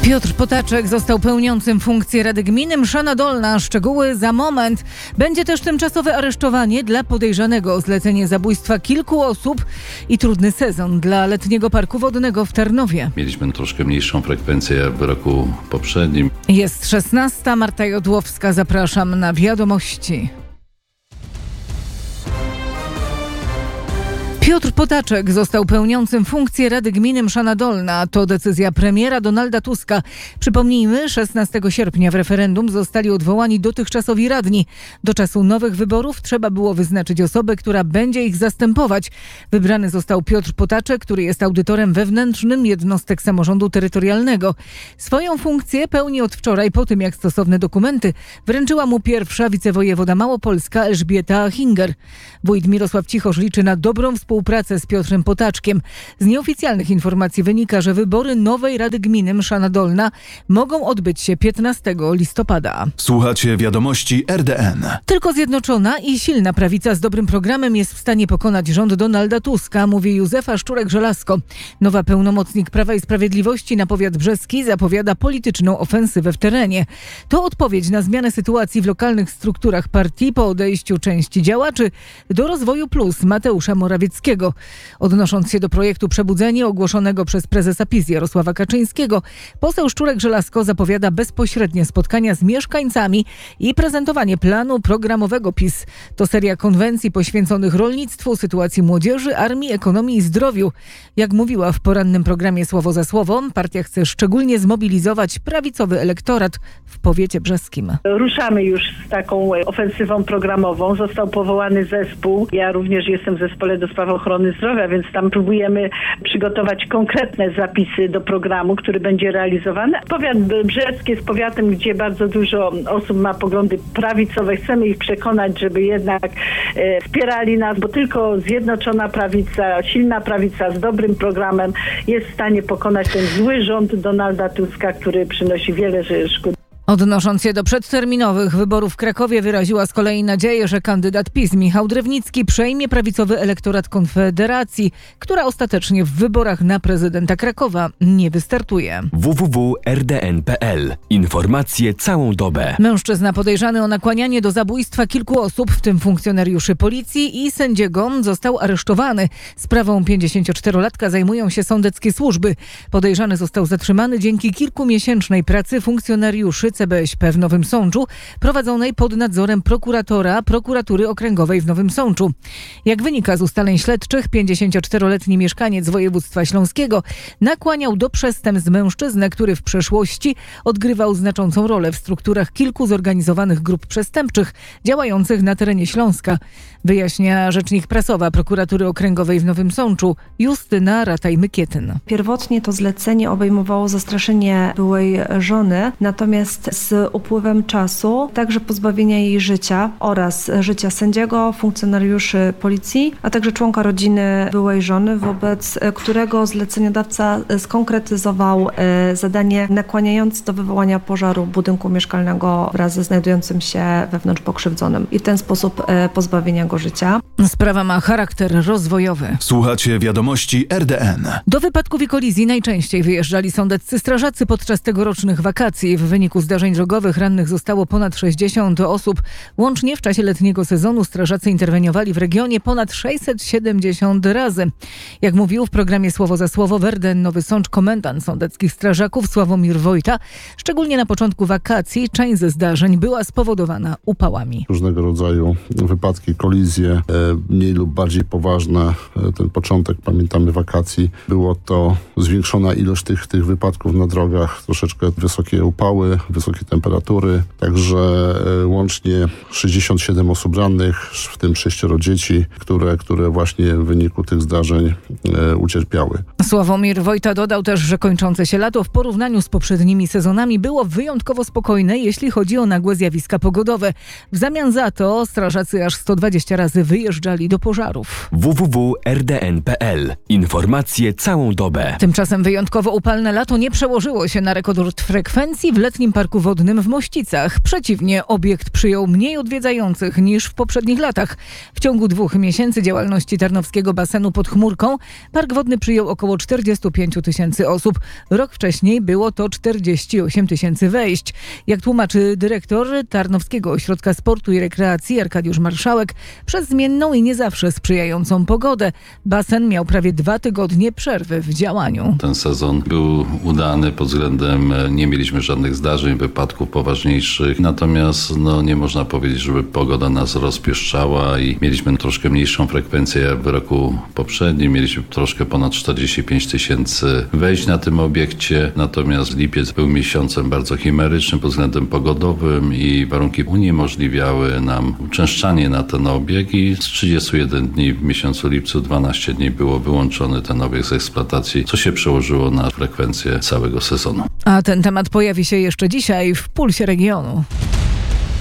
Piotr Potaczek został pełniącym funkcję Rady Gminy Mszana Dolna. Szczegóły za moment. Będzie też tymczasowe aresztowanie dla podejrzanego o zlecenie zabójstwa kilku osób i trudny sezon dla letniego parku wodnego w Tarnowie. Mieliśmy troszkę mniejszą frekwencję w roku poprzednim. Jest 16. Marta Jodłowska. Zapraszam na wiadomości. Piotr Potaczek został pełniącym funkcję Rady Gminy Mszana Dolna. To decyzja premiera Donalda Tuska. Przypomnijmy, 16 sierpnia w referendum zostali odwołani dotychczasowi radni. Do czasu nowych wyborów trzeba było wyznaczyć osobę, która będzie ich zastępować. Wybrany został Piotr Potaczek, który jest audytorem wewnętrznym jednostek samorządu terytorialnego. Swoją funkcję pełni od wczoraj po tym, jak stosowne dokumenty wręczyła mu pierwsza wicewojewoda małopolska Elżbieta Hinger. Wójt Mirosław Cichosz liczy na dobrą współpracę z Piotrem Potaczkiem. Z nieoficjalnych informacji wynika, że wybory nowej Rady Gminy Mszana Dolna mogą odbyć się 15 listopada. Słuchacie wiadomości RDN. Tylko zjednoczona i silna prawica z dobrym programem jest w stanie pokonać rząd Donalda Tuska, mówi Józefa Szczurek-Żelazko. Nowa pełnomocnik Prawa i Sprawiedliwości na powiat brzeski zapowiada polityczną ofensywę w terenie. To odpowiedź na zmianę sytuacji w lokalnych strukturach partii po odejściu części działaczy do Rozwoju Plus Mateusza Morawieckiego. Odnosząc się do projektu Przebudzenie ogłoszonego przez prezesa PiS Jarosława Kaczyńskiego, poseł Szczurek-Żelazko zapowiada bezpośrednie spotkania z mieszkańcami i prezentowanie planu programowego PiS. To seria konwencji poświęconych rolnictwu, sytuacji młodzieży, armii, ekonomii i zdrowiu. Jak mówiła w porannym programie Słowo za słowo, partia chce szczególnie zmobilizować prawicowy elektorat w powiecie brzeskim. Ruszamy już z taką ofensywą programową. Został powołany zespół. Ja również jestem w zespole do spraw ochrony zdrowia, więc tam próbujemy przygotować konkretne zapisy do programu, który będzie realizowany. Powiat brzeski jest powiatem, gdzie bardzo dużo osób ma poglądy prawicowe. Chcemy ich przekonać, żeby jednak wspierali nas, bo tylko zjednoczona prawica, silna prawica z dobrym programem jest w stanie pokonać ten zły rząd Donalda Tuska, który przynosi wiele szkód. Odnosząc się do przedterminowych wyborów w Krakowie, wyraziła z kolei nadzieję, że kandydat PiS Michał Drewnicki przejmie prawicowy elektorat Konfederacji, która ostatecznie w wyborach na prezydenta Krakowa nie wystartuje. www.rdn.pl. Informacje całą dobę. Mężczyzna podejrzany o nakłanianie do zabójstwa kilku osób, w tym funkcjonariuszy policji i sędziego, został aresztowany. Sprawą 54-latka zajmują się sądeckie służby. Podejrzany został zatrzymany dzięki kilkumiesięcznej pracy funkcjonariuszy CBŚP w Nowym Sączu, prowadzonej pod nadzorem prokuratora Prokuratury Okręgowej w Nowym Sączu. Jak wynika z ustaleń śledczych, 54-letni mieszkaniec województwa śląskiego nakłaniał do przestępstw mężczyznę, który w przeszłości odgrywał znaczącą rolę w strukturach kilku zorganizowanych grup przestępczych działających na terenie Śląska. Wyjaśnia rzecznik prasowa Prokuratury Okręgowej w Nowym Sączu Justyna Rataj-Mykietyn. Pierwotnie to zlecenie obejmowało zastraszenie byłej żony, natomiast z upływem czasu także pozbawienia jej życia oraz życia sędziego, funkcjonariuszy policji, a także członka rodziny byłej żony, wobec którego zleceniodawca skonkretyzował zadanie nakłaniając do wywołania pożaru budynku mieszkalnego wraz ze znajdującym się wewnątrz pokrzywdzonym i w ten sposób pozbawienia go życia. Sprawa ma charakter rozwojowy. Słuchacie wiadomości RDN. Do wypadków i kolizji najczęściej wyjeżdżali sądeccy strażacy podczas tegorocznych wakacji. W wyniku zdarzeń drogowych rannych zostało ponad 60 osób. Łącznie w czasie letniego sezonu strażacy interweniowali w regionie ponad 670 razy. Jak mówił w programie Słowo za słowo w RDN Nowy Sącz komendant sądeckich strażaków Sławomir Wojta, szczególnie na początku wakacji część ze zdarzeń była spowodowana upałami. Różnego rodzaju wypadki, kolizje, mniej lub bardziej poważne. Ten początek, pamiętamy, wakacji. Było to zwiększona ilość tych wypadków na drogach, troszeczkę wysokie upały, wysokie temperatury. Także łącznie 67 osób rannych, w tym 6 dzieci, które właśnie w wyniku tych zdarzeń ucierpiały. Sławomir Wojta dodał też, że kończące się lato w porównaniu z poprzednimi sezonami było wyjątkowo spokojne, jeśli chodzi o nagłe zjawiska pogodowe. W zamian za to strażacy aż 120 razy wyjeżdżali do pożarów. www.rdn.pl. Informacje całą dobę. Tymczasem wyjątkowo upalne lato nie przełożyło się na rekord frekwencji w letnim parku parku wodnym w Mościcach. Przeciwnie, obiekt przyjął mniej odwiedzających niż w poprzednich latach. W ciągu 2 miesięcy działalności tarnowskiego basenu pod Chmurką park wodny przyjął około 45 000 osób. Rok wcześniej było to 48 000 wejść. Jak tłumaczy dyrektor Tarnowskiego Ośrodka Sportu i Rekreacji Arkadiusz Marszałek, przez zmienną i nie zawsze sprzyjającą pogodę basen miał prawie 2 tygodnie przerwy w działaniu. Ten sezon był udany pod względem, nie mieliśmy żadnych zdarzeń, wypadków poważniejszych, natomiast nie można powiedzieć, żeby pogoda nas rozpieszczała i mieliśmy troszkę mniejszą frekwencję jak w roku poprzednim. Mieliśmy troszkę ponad 45 000 wejść na tym obiekcie, natomiast lipiec był miesiącem bardzo chimerycznym pod względem pogodowym i warunki uniemożliwiały nam uczęszczanie na ten obiekt i z 31 dni w miesiącu lipcu 12 dni było wyłączony ten obiekt z eksploatacji, co się przełożyło na frekwencję całego sezonu. A ten temat pojawi się jeszcze dzisiaj w Pulsie Regionu.